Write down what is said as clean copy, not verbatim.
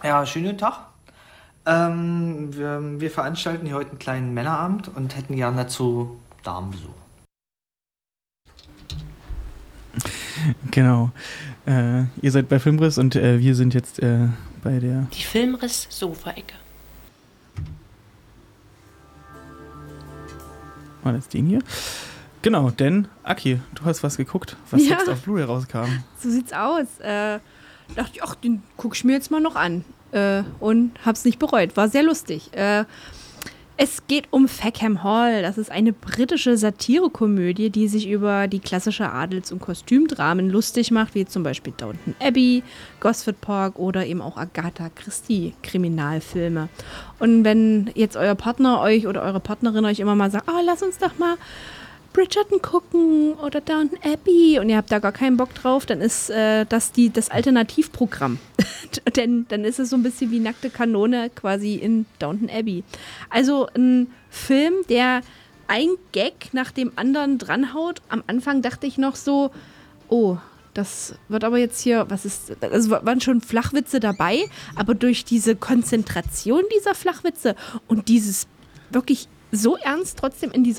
Ja, schönen guten Tag. Wir veranstalten hier heute einen kleinen Männerabend und hätten gern dazu Damenbesuch. Genau. Ihr seid bei Filmriss und wir sind jetzt bei der... Die Filmriss-Sofa-Ecke. War das den hier? Genau, denn, Aki, du hast was geguckt, was jetzt auf Blu-ray rauskam. So sieht's aus. Dachte ich, ach, den gucke ich mir jetzt mal noch an. Und hab's nicht bereut. War sehr lustig. Es geht um Fackham Hall. Das ist eine britische Satirekomödie, die sich über die klassische Adels- und Kostümdramen lustig macht, wie zum Beispiel Downton Abbey, Gosford Park oder eben auch Agatha Christie Kriminalfilme. Und wenn jetzt euer Partner euch oder eure Partnerin euch immer mal sagt, lass uns doch mal Bridgerton gucken oder Downton Abbey und ihr habt da gar keinen Bock drauf, dann ist das das Alternativprogramm. Denn dann ist es so ein bisschen wie nackte Kanone quasi in Downton Abbey. Also ein Film, der ein Gag nach dem anderen dranhaut. Am Anfang dachte ich noch so, oh, das wird aber jetzt hier, also waren schon Flachwitze dabei, aber durch diese Konzentration dieser Flachwitze und dieses wirklich so ernst trotzdem in dieser